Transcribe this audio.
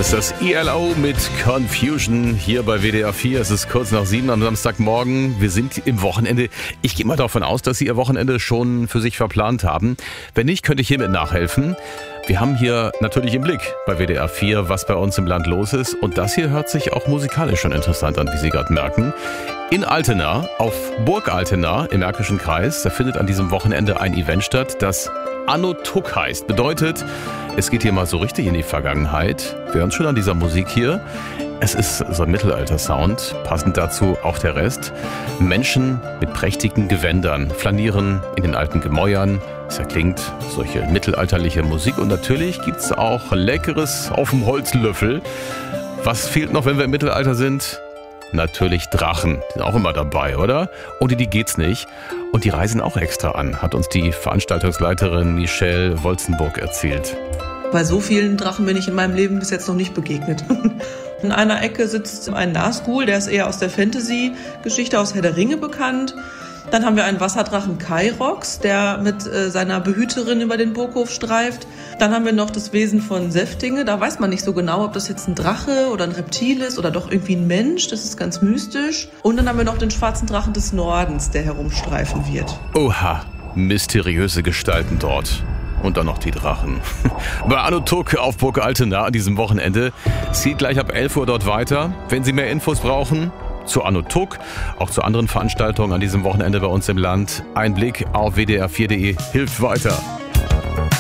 ist das ELO mit Confusion hier bei WDR 4. Es ist kurz nach 7 am Samstagmorgen. Wir sind im Wochenende. Ich gehe mal davon aus, dass Sie Ihr Wochenende schon für sich verplant haben. Wenn nicht, könnte ich hiermit nachhelfen. Wir haben hier natürlich im Blick bei WDR 4, was bei uns im Land los ist. Und das hier hört sich auch musikalisch schon interessant an, wie Sie gerade merken. In Altena, auf Burg Altena im Märkischen Kreis, da findet an diesem Wochenende ein Event statt, das Anno Tuck heißt. Bedeutet, es geht hier mal so richtig in die Vergangenheit. Wir hören schon an dieser Musik hier. Es ist so ein Mittelalter-Sound, passend dazu auch der Rest. Menschen mit prächtigen Gewändern flanieren in den alten Gemäuern. Es erklingt solche mittelalterliche Musik und natürlich gibt's auch Leckeres auf dem Holzlöffel. Was fehlt noch, wenn wir im Mittelalter sind? Natürlich Drachen, die sind auch immer dabei, oder? Ohne die geht's nicht. Und die reisen auch extra an, hat uns die Veranstaltungsleiterin Michelle Wolzenburg erzählt. Bei so vielen Drachen bin ich in meinem Leben bis jetzt noch nicht begegnet. In einer Ecke sitzt ein Nazgul, der ist eher aus der Fantasy-Geschichte aus Herr der Ringe bekannt. Dann haben wir einen Wasserdrachen Kairox, der mit seiner Behüterin über den Burghof streift. Dann haben wir noch das Wesen von Seftinge. Da weiß man nicht so genau, ob das jetzt ein Drache oder ein Reptil ist oder doch irgendwie ein Mensch. Das ist ganz mystisch. Und dann haben wir noch den schwarzen Drachen des Nordens, der herumstreifen wird. Oha, mysteriöse Gestalten dort. Und dann noch die Drachen. Bei Anno Tuck auf Burg Altena an diesem Wochenende. Es geht gleich ab 11 Uhr dort weiter. Wenn Sie mehr Infos brauchen, zu Anno Tuck, auch zu anderen Veranstaltungen an diesem Wochenende bei uns im Land, ein Blick auf wdr4.de hilft weiter.